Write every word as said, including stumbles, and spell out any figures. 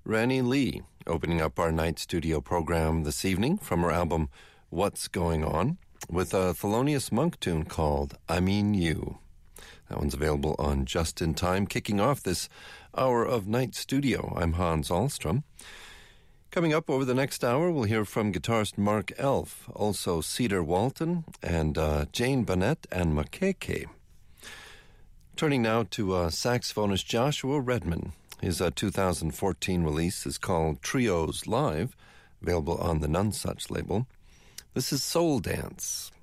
Rani Lee, opening up our night studio program this evening from her album What's Going On, with a Thelonious Monk tune called I Mean You. That one's available on Just in Time, kicking off this hour of night studio. I'm Hans Ahlstrom. Coming up over the next hour, we'll hear from guitarist Mark Elf, also Cedar Walton, and uh, Jane Bennett and Makeke. Turning now to uh, saxophonist Joshua Redman. His uh, two thousand fourteen release is called Trios Live, available on the Nonesuch label. This is Soul Dance.